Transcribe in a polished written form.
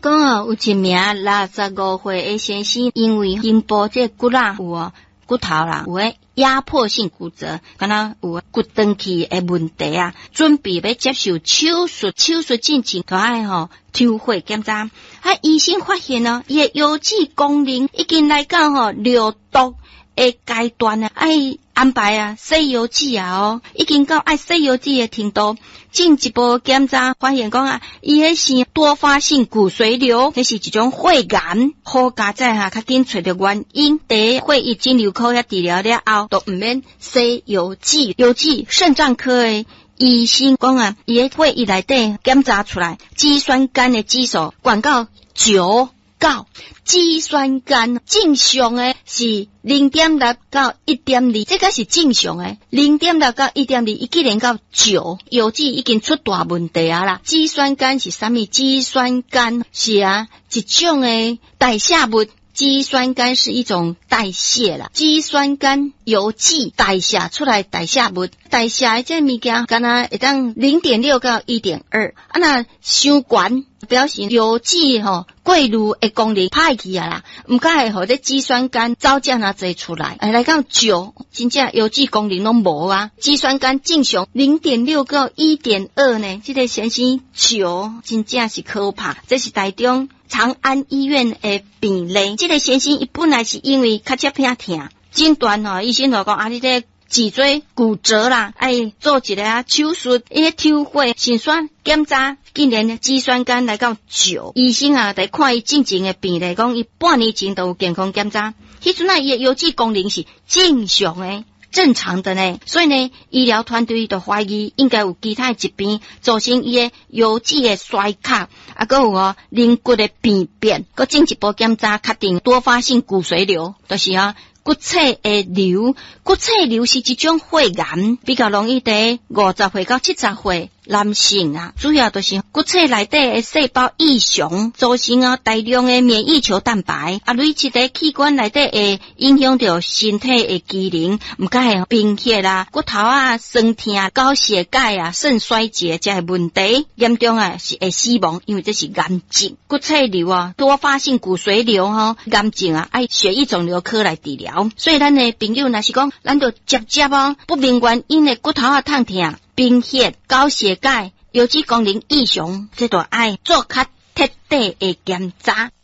讲哦，有一名65岁的先生，因为肩部这骨啦有哦骨头啦有诶压迫性骨折，敢若有骨长期的问题啊，准备要接受手术进前，就爱抽血检查。医生发现哦，伊的腰子功能已经来到六毒的阶段啊，爱安排洗腰子已经到爱洗腰子的程度。进一步检查发现讲伊迄是多发性骨髓瘤，迄是一种血癌。好加在较紧找到原因，第一血液肿瘤科遐治疗了后，都毋免洗腰子。腰子肾脏科的医生讲伊的血液内底检查出来，肌酸酐的指数悬到9。肌酸酐正常的是 0.6 到 1.2， 这个是正常的 0.6 到 1.2， 伊竟然到9，腰子已经出大问题啦。肌酸酐是啥物？肌酸酐是一种的代谢物。肌酸酐是一种代谢啦，肌酸酐由脂代谢出来代谢物，代谢的这物件，敢若会当 0.6 到 1.2， 那伤悬，表示油脂过滤的功能歹去啦，唔该会互这肌酸酐走这样侪出来，来到9，真正油脂功能拢无啊，肌酸酐正常 0.6 到 1.2 呢，这个先生9真正是可怕，这是台中长安医院的病例。这个先生伊本来是因为脚趾偏痛，诊断医生就讲你这脊椎骨折啦，爱做一个手术，伊抽血肾酸检查，竟然肌酸酐来到9。医生在看伊进前的病例，讲伊半年前都有健康检查，迄阵伊的腰子功能是正常的。正常的呢，所以呢，医疗团队就怀疑应该有其他疾病造成伊的腰子的衰卡，还有鳞骨的病变，佮进一步检查确定多发性骨髓瘤，就是骨髓的瘤。骨髓瘤是一种血癌，比较容易在50岁到70岁男性主要就是骨髓内底的细胞异常，造成大量的免疫球蛋白，累积在器官内底会影响到身体的机能，唔该贫血啦、骨头酸痛、高血钙肾衰竭这些问题，严重是会死亡，因为这是癌症。骨髓瘤多发性骨髓瘤癌症爱血液肿瘤科来治疗，所以咱的朋友若是讲，咱就直接不明原因的骨头痛痛、贫血、高血钙、腰子功能异常，这都爱做较彻底的检查。